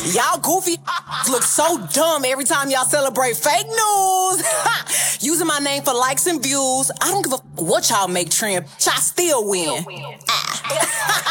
Y'all goofy look so dumb every time y'all celebrate fake news. Using my name for likes and views. I don't give a what y'all make trend. Y'all still win.